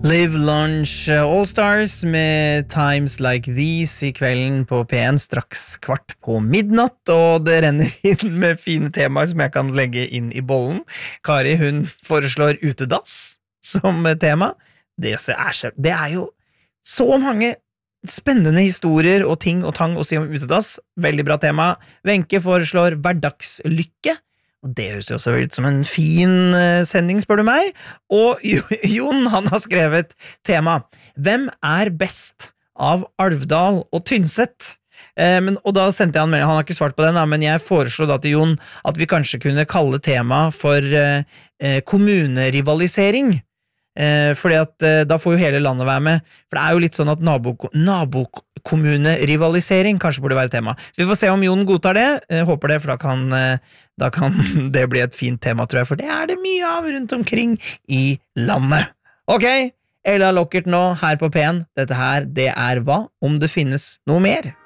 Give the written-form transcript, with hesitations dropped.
Live Lunch All Stars med Times Like These I kvelden på P1 straks 1:15, og det renner inn med fine temaer som jeg kan legge inn I bollen. Kari, hun foreslår utedass som tema. Det jo så mange spennende historier og ting og tang å si om utedass. Veldig bra tema. Wenche foreslår hverdagslykke. Og det høres jo også ut som en fin sending, spør du meg. Og Jon, han har skrevet tema Hvem best av Alvdal og Tynset? Og da sendte jeg han melding, han har ikke svart på den, men jeg foreslo da til Jon at vi kanskje kunne kalle tema for kommunerivalisering. Fordi at da får jo hele landet være med, for det jo litt sånn at nabokommunerivalisering kanskje burde være tema. Så vi får se om Jon godtar det, håper det, for da kan det bli et fint tema, tror jeg, for det det mye av rundt omkring I landet. Ok, Ella Lockert nå, her på P1, dette her, det hva om det finnes noe mer?